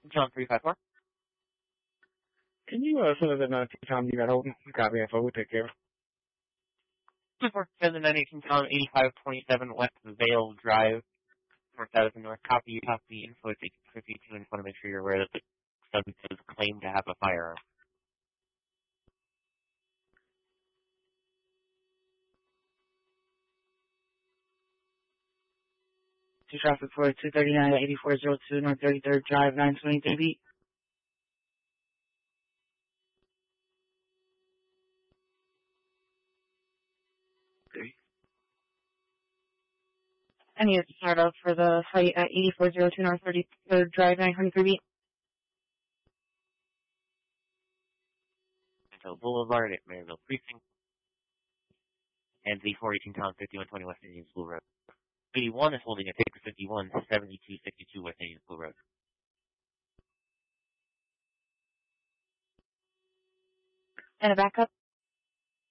John 354. Can you send us another Tom you got open? Copy info. We'll take care of it. 247 Tom 8527 West Vale Drive, North Addison North. Copy info at 52, and just want to make sure you're aware that the subject is claimed to have a firearm. Two traffic for 239 8402 North 33rd Drive, 923 beat. I need to start up for the fight at 8402 North 33rd Drive, 923 beat. Until Boulevard at Maryville Precinct. And the 418 Tom 5120 West Indian School Road. 81 is holding at 51 7262 West Indian School Road. And a backup.